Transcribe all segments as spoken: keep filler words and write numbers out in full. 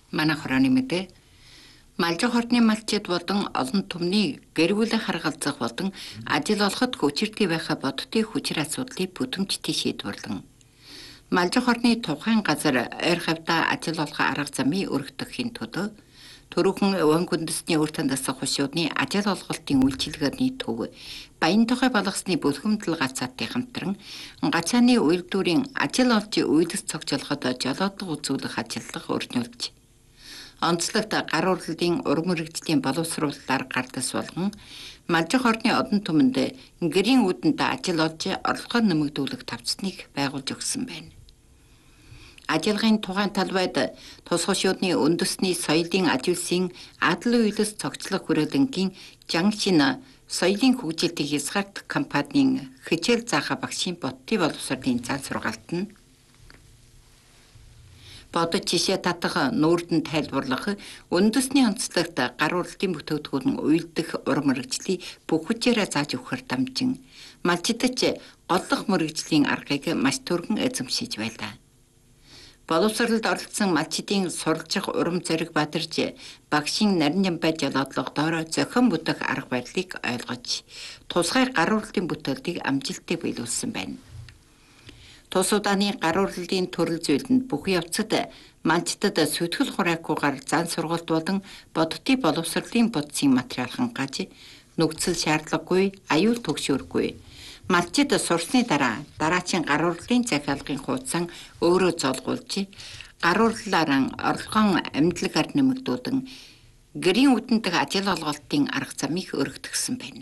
Манай хорооны мэдээ малжиг хорны малчид болон олон түмний гэр бүлийн харгалзах болон ажил олоход хүчиртэй байхаа бодтой хүчир асуудлыг бүтээмжтэй шийдвэрлэн малжиг хорны тухайн газар ойр хавьда ажил олох арга замыг өргөдөхийн тулд Төрөөхөн Өвөн үндэстний өөртөө дасах хушуудны ажил олголтын үйлчилгээний төв Баян тухай болгосны бүлгэмдэл гацаатын хамтран гацааны үйлдвэрийн ажил олж үйлс цогцолоход жолоодлого үзүүлэх ажиллагаа өрнүүлж онцлогт гар урлалын урам мэрэгжлийн боловсруулалтаар гардас болгон малжиг хорны одон түмэнд гэрийн үүдэнд ажил олж орлогоо нэмэгдүүлэх тавцныг байгуулж өгсөн байна. Ажиллагааны тухайн талбайд тус хушуудны үндэсний соёлын ажилсын адал үйлс цогцлох хүрээлэнгийн Жангшин соёлын хөгжилтийн хязгаарт компанийн хичээл заахаа багшийн бодтой боловсролын зал сургаалт нь бодож жишээ татах нүүрдэн тайлбарлах үндэсний онцлогт гар урлалын бүтээгдэхүүн уйлдах урам мэрэгжлийг бүх хүчээрээ зааж өгөхөр дамжин малчидч голлох мэрэгжлийн аргыг маш түргэн эзэмшиж байлаа. Боловсролд оролцсон малчидын суралцах урам зориг бадарч багшийн нарийн жамбай жолоодлогодоор зохион бүтэх арга барилыг ойлгож тусгай гар урлалын бүтээлтийг амжилттай биелүүлсэн байна. Тус удааны гар урлалын төрөл зүйлэнд бүх явцад малчдад сүтгэл хураахгүйгээр зан сургалт болон бодтой боловсролын бодисын материал хангааж нөхцөл шаардлагагүй аюул төгшөөргүй малчид сурсны дараа дараачийн гар урлалын захиалгын хуудсан өөрөө золгуулж гар урлалаар орлогон амьдлаг нэмэгдүүлэн гэрийн үдэнд ажил олголтын арга замыг өргөдгсөн байна.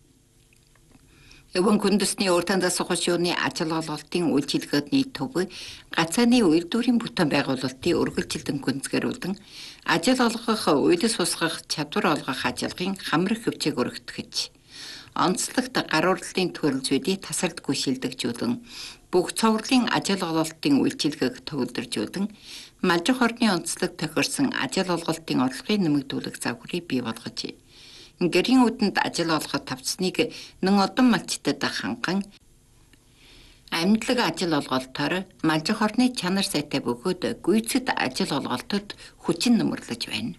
Өвөн үндэсний өөртөө дасах хушууны ажил олголтын үйлчилгээний төв гацааны үйлдвэрийн бүтээн байгуулалтын өргөлжилтэн гүнзгэрүүлэн ажил олгох үйлс усгах чадвар олгох ажиллагын хамрах хөвчийг өргөдгөж онцлогт гар урлалын төрөл зүйлийг тасардгүй шилдэгжүүлэн бүх цоврулийн ажил олголтын үйлчилгээг төгөлдржүүлэн малжиг хорны онцлог тохирсон ажил олголтын орлогыг нэмэгдүүлэх загварыг бий болгож гэрийн үдэнд ажил олоход тавцсныг нэн одон малчдад ханган амьдлаг ажил олголтоор малжиг хорны чанар сайтай бөгөөд гүйцэд ажил олголтод хүчин нэмэрлэж байна.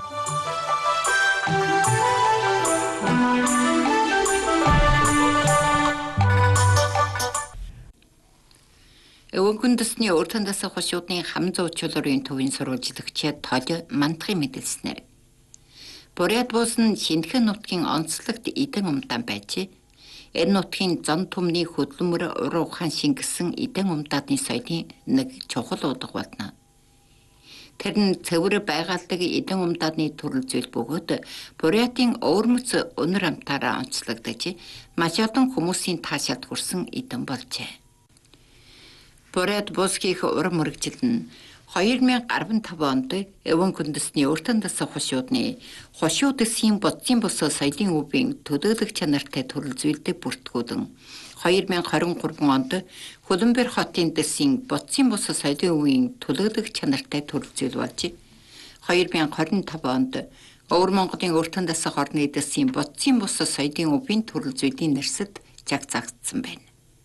Өвөн үндэсний өөртөө дасах хушуудны хам зуучулрын төвийн сурвалжлагчид тол мандахын мэдээлснээр Буряд бус нь шинэхэн нутгийн онцлогт эдэн умдаан байж энэ нутгийн зон түмний хөдөлмөр уруу ухаан шингэсэн эдэн умдаадны соёлын нэг чухал удаг болно. Тэр нь цэвэр байгальдаг эдэн умдаадны төрөл зүйл бөгөөд Бурятын өвөрмөц өнөр амтаараа онцлогдож маш олон хүмүүсийн таашаалд хүрсэн эдэн болжээ. Буряд бусгийнх урам мэрэгжил нь хоёр мянга арван тав онд Өвөн үндэсний өөртөө дасах хушуудны хушууд эсхийн бодсын бос соёлын өвийн төлөөлөх чанартай төрөл зүйлдээ бүртгүүлэн хоёр мянга хорин гурван онд Хөлбөмбөр хотын дэсийн бодсын бос соёлын өвийн төлөөлөх чанартай төрөл зүйл болж хоёр мянга хорин тав онд Өвөр Монголын өөртөө дасах орны дэсийн бодсын бос соёлын өвийн төрөл зүйлийн нэрсэд жагцаагдсан байна.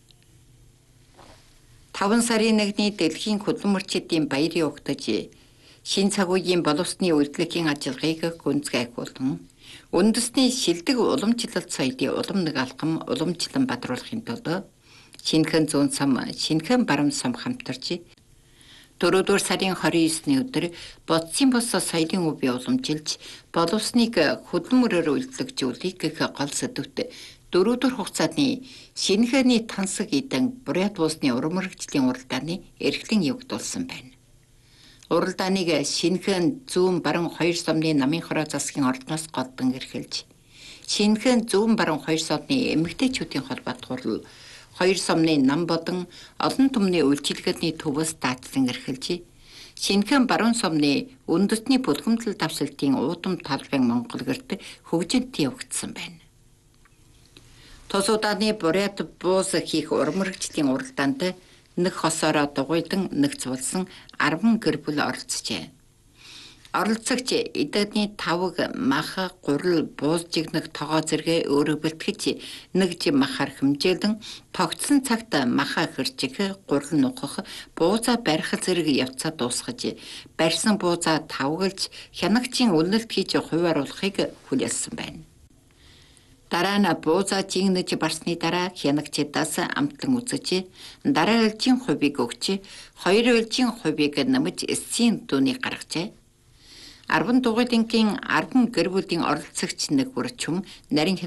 Таван сарын нэгний дэлхийн хөдөлмөрчдийн баярын угтаж шин цаг үеийн боловсны үйлдвэрлэлийн ажиллагааг гүнзгийх болон үндэсний шилдэг уламжлалт соёлын улам нэг алхам уламжлан бадруулахын тулд шинэхэн зүүн сам шинэхэн баруун сам хамтарч дөрөвдүгээр сарын хорин есний өдөр бодсын бос соёлын өвөө уламжилж боловсныг хөдөлмөрөөр үйлдвэрлэжүүлэх гэх гол сэдвт дөрөвдүгээр хугацааны шинэхэний тансаг эдэн Буряд улсны урам мэрэгжлийн уралдааны эрхлэн явагдуулсан байна. Уралдааныг шинэхэн зүүн баруун хоёр сумны намын хороо засгийн ордноос голдон эрхэлж шинэхэн зүүн баруун хоёр сумны эмэгтэйчүүдийн холбоот хурал хоёр сумны нам болон олон түмний үйлчилгээний төвөөс даатсан эрхэлж шинэхэн баруун сумны үндэсний бүлгэмдэл давшилтын уудам талбайн Монгол гэрт хөгжинт явагдсан байна. Тус удааны Буряд бус хийх урам мэрэгжлийн уралдаанд нэг хосоороо дугуйдан нэгцүүлсэн арван гэр бүл оролцжээ. Оролцогч эдний тавг маха гурал буузжигнах тогоо зэрэг өөрө бэлтгэж нэгж махаар хэмжээлэн тогтсон цагт маха хэрчиг гурал нухах буузаа барих зэрэг явцаа дуусгаж барьсан буузаа тавгалж хянагчийн үнэлт хийж хувааруулахыг хүлээлсэн байна. Дараа нь буузаа жигнэж барсны дараа хянагчдаас амтлан үзэж дараа ээлжийн хувийг өгч хоёр ээлжийн хувийг нэмж эсийн дууны гаргажээ. арван дугуйлангийн арван гэр бүлийн оролцогч нэг бүрчм нарийн